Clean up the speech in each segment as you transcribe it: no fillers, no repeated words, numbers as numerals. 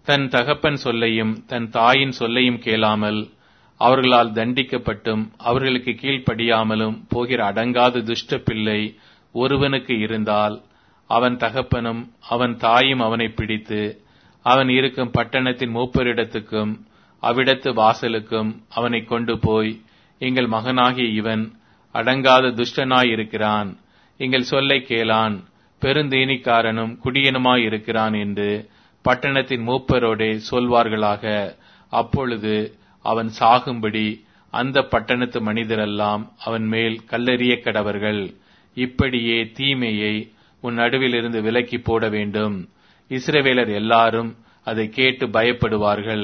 தன் தகப்பன் சொல்லையும் தன் தாயின் சொல்லையும் கேளாமல் அவர்களால் தண்டிக்கப்பட்டும் அவர்களுக்கு கீழ்ப்படியாமலும் போகிற அடங்காத துஷ்ட பிள்ளை ஒருவனுக்கு இருந்தால் அவன் தகப்பனும் அவன் தாயும் அவனை பிடித்து அவன் இருக்கும் பட்டணத்தின் மூப்பரிடத்துக்கும் அவ்விடத்து வாசலுக்கும் அவனை கொண்டு போய், எங்கள் மகனாகிய இவன் அடங்காத துஷ்டனாயிருக்கிறான், எங்கள் சொல்லை கேளான், பெருந்தேனிக்காரனும் குடியனுமாயிருக்கிறான் என்று பட்டணத்தின் மூப்பரோடே சொல்வார்களாக. அப்பொழுது அவன் சாகும்படி அந்த பட்டணத்து மனிதரெல்லாம் அவன் மேல் கல்லெறிய கடவர்கள். இப்படியே தீமையை உன் நடுவிலிருந்து விலக்கி போட வேண்டும். இஸ்ரவேலர் எல்லாரும் அதை கேட்டு பயப்படுவார்கள்.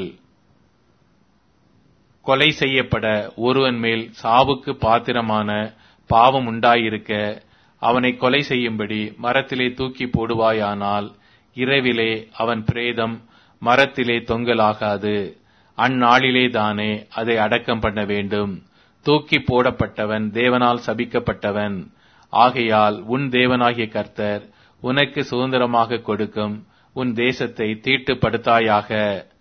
கொலை செய்யப்பட ஒருவன் மேல் சாவுக்கு பாத்திரமான பாவம் உண்டாயிருக்க அவனை கொலை செய்யும்படி மரத்திலே தூக்கி போடுவாயானால் இரவிலே அவன் பிரேதம் மரத்திலே தொங்கலாகாது. அந்நாளிலே தானே அதை அடக்கம் பண்ண வேண்டும். தூக்கி போடப்பட்டவன் தேவனால் சபிக்கப்பட்டவன். ஆகையால் உன் தேவனாகிய கர்த்தர் உனக்கு சுதந்திரமாக கொடுக்கும் உன் தேசத்தை தீட்டுப்படுத்தாயாக.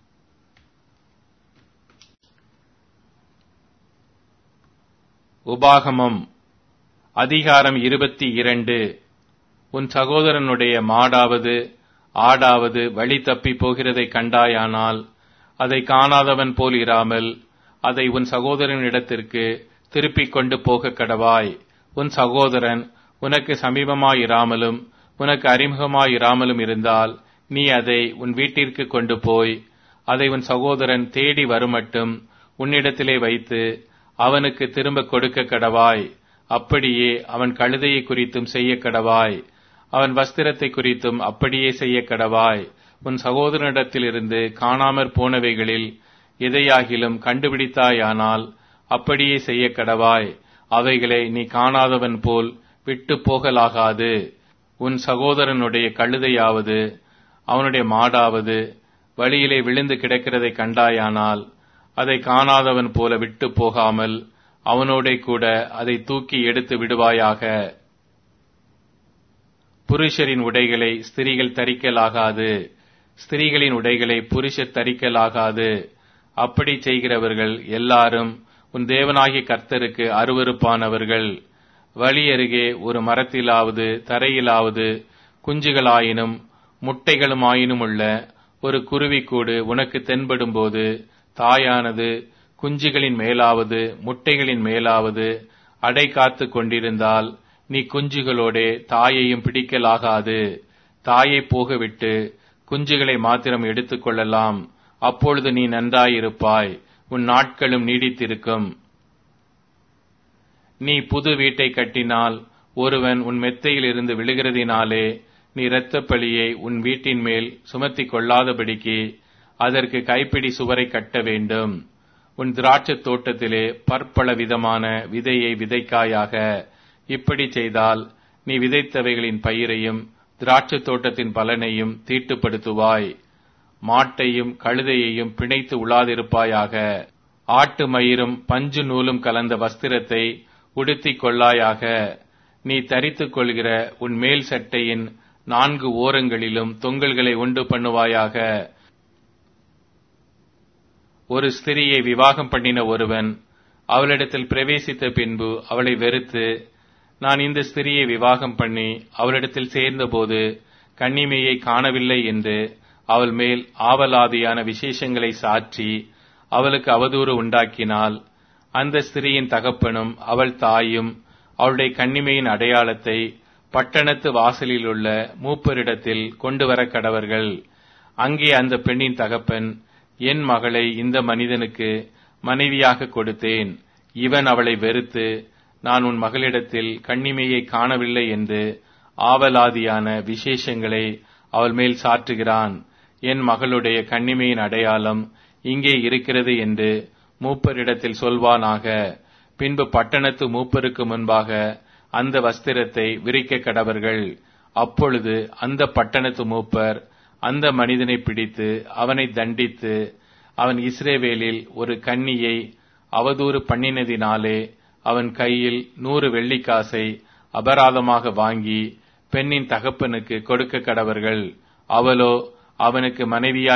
உபாகமம் அதிகாரம் 22. உன் சகோதரனுடைய மாடாவது ஆடாவது வழி தப்பி போகிறதை கண்டாயானால் அதை காணாதவன் போல் இராமல் அதை உன் சகோதரனிடத்திற்கு திருப்பிக் கொண்டு போக கடவாய். உன் சகோதரன் உனக்கு சமீபமாயிராமலும் உனக்கு அறிமுகமாயிராமலும் இருந்தால் நீ அதை உன் வீட்டிற்கு கொண்டு போய் அதை உன் சகோதரன் தேடி வருமட்டும் உன்னிடத்திலே வைத்து அவனுக்கு திரும்ப கொடுக்க கடவாய். அப்படியே அவன் கழுதையை குறித்தும் செய்ய கடவாய். அவன் வஸ்திரத்தை குறித்தும் அப்படியே செய்ய கடவாய். உன் சகோதரனிடத்திலிருந்து காணாமற் போனவைகளில் எதையாகிலும் கண்டுபிடித்தாயானால் அப்படியே செய்ய கடவாய். அவைகளை நீ காணாதவன் போல் விட்டு போகலாகாது. உன் சகோதரனுடைய கழுதையாவது அவனுடைய மாடாவது வழியிலே விழுந்து கிடக்கிறதை கண்டாயானால் அதை காணாதவன் போல விட்டு போகாமல் அவனோட கூட அதை தூக்கி எடுத்து விடுவாயாக. புருஷரின் உடைகளை ஸ்திரீகள் தரிக்கலாகாது, ஸ்திரீகளின் உடைகளை புருஷர் தரிக்கலாகாது. அப்படி செய்கிறவர்கள் எல்லாரும் உன் தேவனாகிய கர்த்தருக்கு அருவருப்பானவர்கள். வழி அருகே ஒரு மரத்திலாவது தரையிலாவது குஞ்சுகளாயினும் முட்டைகளுமாயினும் உள்ள ஒரு குருவிக்கூடு உனக்கு தென்படும்போது தாயானது குஞ்சுகளின் மேலாவது முட்டைகளின் மேலாவது அடை காத்து கொண்டிருந்தால் நீ குஞ்சுகளோடே தாயையும் பிடிக்கலாகாது. தாயை போகவிட்டு குஞ்சுகளை மாத்திரம் எடுத்துக் கொள்ளலாம். அப்பொழுது நீ நன்றாயிருப்பாய், உன் நாட்களும் நீடித்திருக்கும். நீ புது வீட்டை கட்டினால் ஒருவன் உன் மெத்தையில் இருந்து விழுகிறதினாலே நீ இரத்தப்பழியை உன் வீட்டின் மேல் சுமத்திக் கொள்ளாதபடிக்கு அதற்கு கைப்பிடி சுவரை கட்ட வேண்டும். உன் திராட்சைத் தோட்டத்திலே பற்பல விதமான விதையை விதைக்காயாக. இப்படி செய்தால் நீ விதைத்தவைகளின் பயிரையும் திராட்சைத் தோட்டத்தின் பலனையும் தீட்டுப்படுத்துவாய். மாட்டையும் கழுதையையும் பிணைத்து உழாதிருப்பாயாக. ஆட்டு மயிரும் பஞ்சு நூலும் கலந்த வஸ்திரத்தை உடுத்திக் கொள்ளாயாக. நீ தரித்துக் கொள்கிற உன் மேல் சட்டையின் 4 ஓரங்களிலும் தொங்கல்களை உண்டு பண்ணுவாயாக. ஒரு ஸ்திரியை விவாகம் பண்ணின ஒருவன் அவளிடத்தில் பிரவேசித்த பின்பு அவளை வெறுத்து, நான் இந்த ஸ்திரியை விவாகம் பண்ணி அவளிடத்தில் சேர்ந்தபோது கன்னிமையை காணவில்லை என்று அவள் மேல் ஆவலாதியான விசேஷங்களை சாற்றி அவளுக்கு அவதூறு உண்டாக்கினால் அந்த ஸ்திரியின் தகப்பனும் அவள் தாயும் அவளுடைய கன்னிமையின் அடையாளத்தை பட்டணத்து வாசலிலுள்ள மூப்பரிடத்தில் கொண்டு வர கடவர்கள். அங்கே அந்த பெண்ணின் தகப்பன், என் மகளை இந்த மனிதனுக்கு மனைவியாக கொடுத்தேன், இவன் அவளை வெறுத்து நான் உன் மகளிடத்தில் கன்னிமையை காணவில்லை என்று ஆவலாதியான விசேஷங்களை அவள் மேல் சாற்றுகிறான், என் மகளுடைய கன்னிமையின் அடையாளம் இங்கே இருக்கிறது என்று மூப்பரிடத்தில் சொல்வானாக. பின்பு பட்டணத்து மூப்பருக்கு முன்பாக அந்த வஸ்திரத்தை விரிக்க கடவர்கள். அப்பொழுது அந்த பட்டணத்து மூப்பர் அந்த மனிதனை பிடித்து அவனை தண்டித்து, அவன் இஸ்ரவேலில் ஒரு கன்னியை அவதூறு பண்ணினதினாலே அவன் கையில் 100 வெள்ளிக்காசை அபராதமாக வாங்கி பெண்ணின் தகப்பனுக்கு கொடுக்க கடவர்கள். அவளோ அவனுக்கு மனைவியாய்